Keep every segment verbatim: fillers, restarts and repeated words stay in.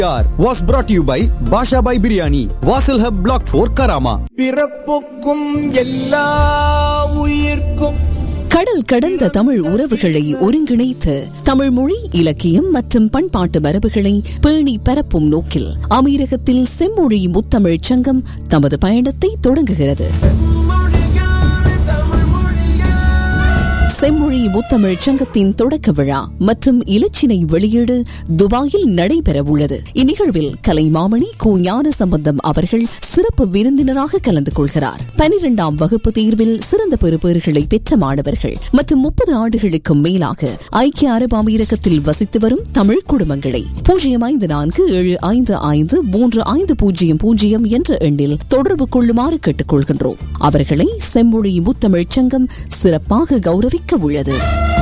was brought to you by Basha Bhai Biryani, Vasil Hub Block four, Karama. பிறப்புக்கும் எல்லா உயிர்க்கும் கடல் கடந்த தமிழ் உறவுகளை ஒருங்கிணைத்து தமிழ் மொழி இலக்கியம் மற்றும் பண்பாட்டு மரபுகளை பேணி பரப்பும் நோக்கில் அமீரகத்தில் செம்மொழி முத்தமிழ் சங்கம் தமது பயணத்தை தொடங்குகிறது. செம்மொழி முத்தமிழ் சங்கத்தின் தொடக்க விழா மற்றும் இலச்சினை வெளியீடு துபாயில் நடைபெற உள்ளது. இந்நிகழ்வில் கலைமாமணி கு ஞான சம்பந்தம் அவர்கள் சிறப்பு விருந்தினராக கலந்து கொள்கிறார். பனிரெண்டாம் வகுப்பு தேர்வில் சிறந்த பெறுபேறுகளை பெற்ற மாணவர்கள் மற்றும் முப்பது ஆண்டுகளுக்கும் மேலாக ஐக்கிய அரபு அமீரகத்தில் வசித்து வரும் தமிழ் குடும்பங்களை பூஜ்ஜியம் ஐந்து நான்கு ஏழு ஐந்து ஐந்து மூன்று ஐந்து பூஜ்ஜியம் பூஜ்ஜியம் என்ற எண்ணில் தொடர்பு கொள்ளுமாறு கேட்டுக் கொள்கின்றோம். அவர்களை செம்மொழி முத்தமிழ் சங்கம் சிறப்பாக கௌரவிக்க உள்ளது.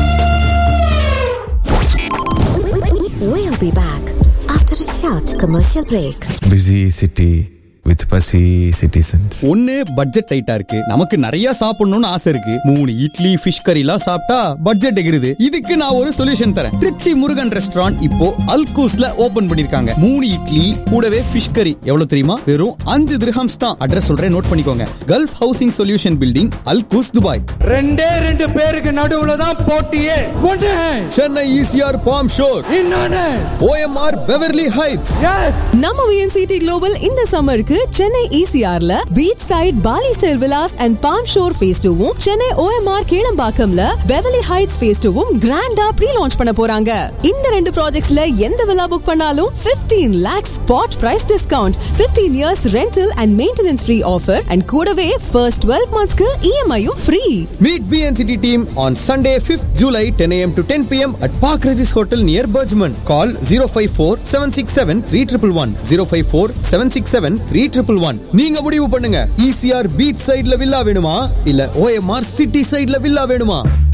We'll be back after a short commercial break. Busy city with fussy citizens. ஒண்ணு பட்ஜெட் டைட்டா இருக்கு, நமக்கு நிறைய சாப்பிடணும்னு ஆசை இருக்கு. மூணு இட்லி ஃபிஷ் கறி எல்லாம் சாப்பிட்டா பட்ஜெட் எகிருது. இதுக்கு நான் ஒரு சொல்யூஷன் தரேன். திருச்சி முருகன் ரெஸ்டாரண்ட் இப்போ அல்கூஸ்ல ஓபன் பண்ணிருக்காங்க. மூணு இட்லி கூடவே ஃபிஷ் கறி எவ்வளவு தெரியுமா? வெறும் அஞ்சு திர்ஹம்ஸ் தான். அட்ரஸ் சொல்றேன், நோட் பண்ணிக்கோங்க. Gulf housing solution building, Al Quoz, Dubai. ரெண்டே ரெண்டு பேருக்கு நடுவுல தான் போட்டியே. ஒண்ணு சென்னை ஈசிஆர் பாம் ஷோர், இன்னொன்னு ஓஎம்ஆர் பெவர்லி ஹைட்ஸ். எஸ், நம்ம V N C T Global இந்த சம்மருக்கு சென்னை E C R ல beach side poly style Vilas and bomb sure face two வும், Chennai O M R கேளம்பாக்கம்ல Beverly heights face two வும் கிராண்டா pre launch பண்ண போறாங்க. இந்த ரெண்டு ப்ராஜெக்ட்ஸ்ல எந்த விலா புக் பண்ணாலும் fifteen lakhs spot price discount, fifteen years rental and maintenance free offer and கூடவே first twelve monthsக்கு E M I-யும் free. Meet V N C T team on Sunday fifth July ten a m to ten p m at Park Regis Hotel near Bergman. Call zero five four seven six seven three one one one zero five four seven six seven three one one one. நீங்க முடிவு பண்ணுங்க. E C R beach சைடுல villa வேணுமா இல்ல O M R city சைடுல villa வேணுமா?